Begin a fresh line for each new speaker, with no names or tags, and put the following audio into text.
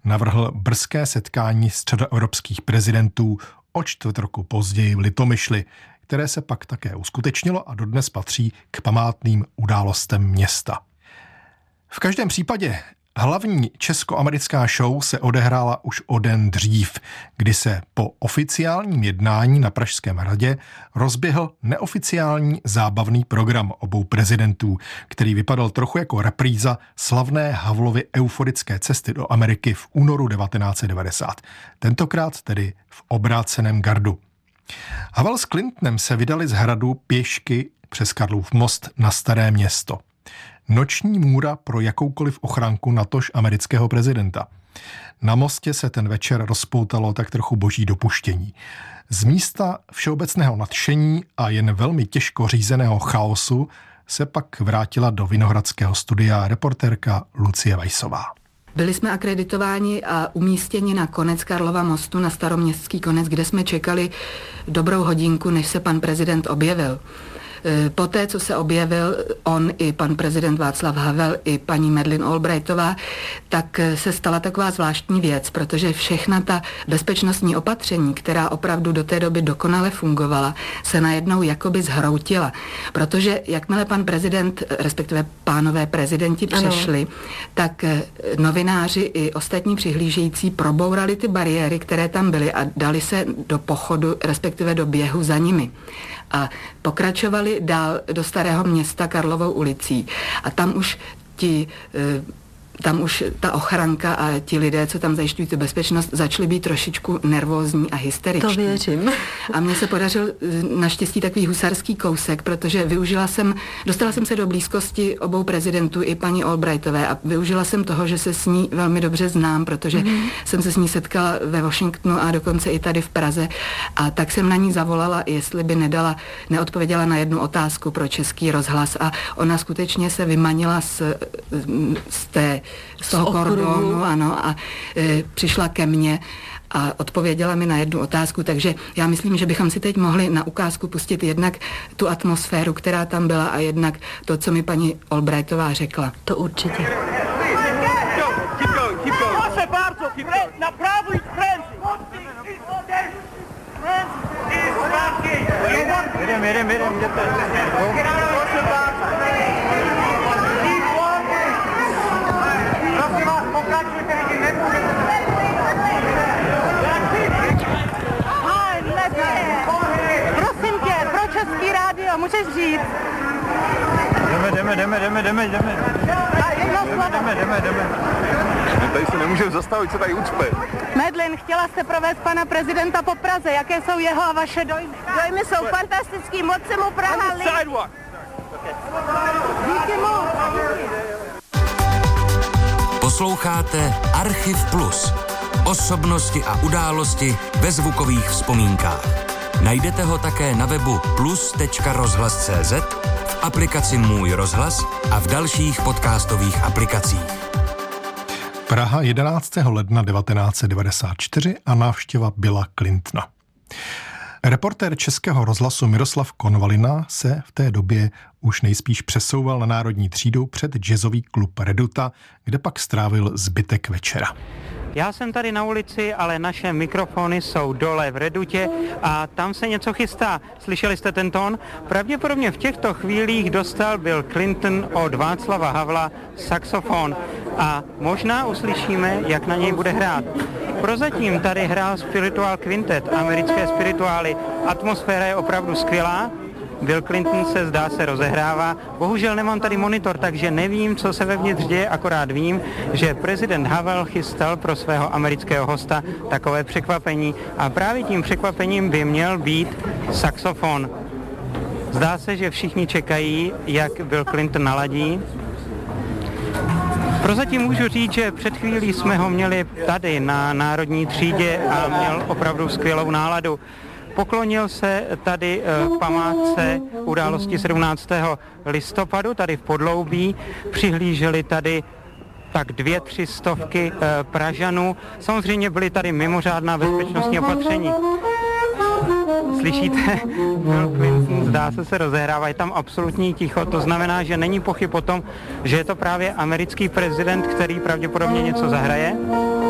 navrhl brzké setkání středoevropských prezidentů o čtvrt roku později v Litomyšli, které se pak také uskutečnilo a dodnes patří k památným událostem města. V každém případě hlavní česko-americká show se odehrála už o den dřív, kdy se po oficiálním jednání na Pražském hradě rozběhl neoficiální zábavný program obou prezidentů, který vypadal trochu jako repríza slavné Havlovy euforické cesty do Ameriky v únoru 1990. Tentokrát tedy v obráceném gardu. Havel s Clintonem se vydali z hradu pěšky přes Karlův most na Staré Město. Noční můra pro jakoukoliv ochranku natož amerického prezidenta. Na mostě se ten večer rozpoutalo tak trochu boží dopuštění. Z místa všeobecného nadšení a jen velmi těžko řízeného chaosu se pak vrátila do vinohradského studia reportérka Lucie Weissová.
Byli jsme akreditováni a umístěni na konec Karlova mostu, na Staroměstský konec, kde jsme čekali dobrou hodinku, než se pan prezident objevil. Poté, co se objevil on i pan prezident Václav Havel i paní Madeleine Albrightová, tak se stala taková zvláštní věc, protože všechna ta bezpečnostní opatření, která opravdu do té doby dokonale fungovala, se najednou jakoby zhroutila. Protože jakmile pan prezident, respektive pánové prezidenti přešli, tak novináři i ostatní přihlížející probourali ty bariéry, které tam byly a dali se do pochodu, respektive do běhu za nimi. A pokračovali dál do Starého Města Karlovou ulicí. A tam už ta ochranka a ti lidé, co tam zajišťují tu bezpečnost, začali být trošičku nervózní a hysteriční.
To věřím.
A mně se podařil naštěstí takový husarský kousek, protože dostala jsem se do blízkosti obou prezidentů i paní Albrightové a využila jsem toho, že se s ní velmi dobře znám, protože jsem se s ní setkala ve Washingtonu a dokonce i tady v Praze. A tak jsem na ní zavolala, jestli by neodpověděla na jednu otázku pro Český rozhlas a ona skutečně se vymanila z toho kordonu, ano, a přišla ke mně a odpověděla mi na jednu otázku, takže já myslím, že bychom si teď mohli na ukázku pustit jednak tu atmosféru, která tam byla a jednak to, co mi paní Albrightová řekla.
To určitě.
Jedem. Prosím vás, pokračujte, lidi, nebudete.
Prosím tě, pro Český rádio, můžeš říct?
Jdeme. Tady se nemůžeme zastavit, co tady ucpe.
Madeleine, chtěla jste provést pana prezidenta po Praze. Jaké jsou jeho a vaše dojmy? Dojmy jsou fantastický, moc se mu Praha líbí. Díky moc.
Posloucháte Archiv Plus. Osobnosti a události ve zvukových vzpomínkách. Najdete ho také na webu plus.rozhlas.cz, v aplikaci Můj rozhlas a v dalších podcastových aplikacích.
Praha 11. ledna 1994 a návštěva Billa Clintona. Reportér Českého rozhlasu Miroslav Konvalina se v té době už nejspíš přesouval na Národní třídu před jazzový klub Reduta, kde pak strávil zbytek večera.
Já jsem tady na ulici, ale naše mikrofony jsou dole v Redutě a tam se něco chystá. Slyšeli jste ten tón? Pravděpodobně v těchto chvílích dostal Bill Clinton od Václava Havla saxofon a možná uslyšíme, jak na něj bude hrát. Prozatím tady hrál Spiritual Quintet, americké spirituály. Atmosféra je opravdu skvělá. Bill Clinton se zdá se rozehrává. Bohužel nemám tady monitor, takže nevím, co se vevnitř děje, akorát vím, že prezident Havel chystal pro svého amerického hosta takové překvapení a právě tím překvapením by měl být saxofon. Zdá se, že všichni čekají, jak Bill Clinton naladí. Prozatím můžu říct, že před chvílí jsme ho měli tady na Národní třídě a měl opravdu skvělou náladu. Poklonil se tady v památce události 17. listopadu, tady v Podloubí. Přihlíželi tady tak 200-300 Pražanů. Samozřejmě byly tady mimořádná bezpečnostní opatření. Slyšíte? Bill Clinton zdá se rozehrává, je tam absolutní ticho, to znamená, že není pochyb o tom, že je to právě americký prezident, který pravděpodobně něco zahraje.